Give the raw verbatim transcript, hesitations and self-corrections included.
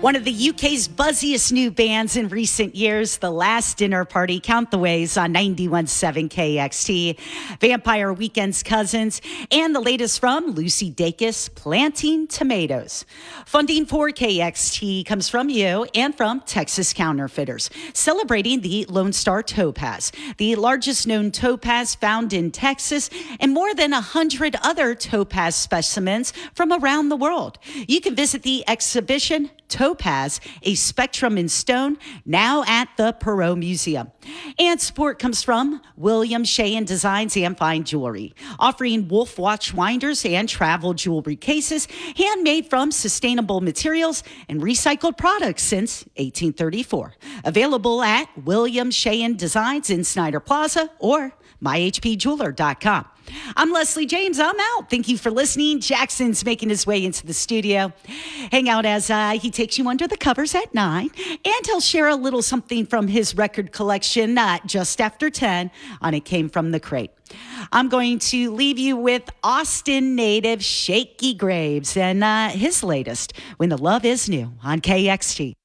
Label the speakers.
Speaker 1: One of the U K's buzziest new bands in recent years, The Last Dinner Party, Count the Ways on ninety-one point seven K X T, Vampire Weekend's Cousins, and the latest from Lucy Dacus, Planting Tomatoes. Funding for K X T comes from you and from Texas Counterfeiters, celebrating the Lone Star Topaz, the largest known topaz found in Texas, and more than one hundred other topaz specimens from around the world. You can visit the exhibition Topaz, a spectrum in stone, now at the Perot Museum. And support comes from William Sheehan Designs and Fine Jewelry, offering Wolf Watch winders and travel jewelry cases, handmade from sustainable materials and recycled products since eighteen thirty-four. Available at William Sheehan Designs in Snyder Plaza or my h p jeweler dot com. I'm Leslie James. I'm out. Thank you for listening. Jackson's making his way into the studio. Hang out as uh, he takes you under the covers at nine, and he'll share a little something from his record collection uh, just after ten on It Came From the Crate. I'm going to leave you with Austin native Shakey Graves and uh, his latest, When the Love Is New, on K X T.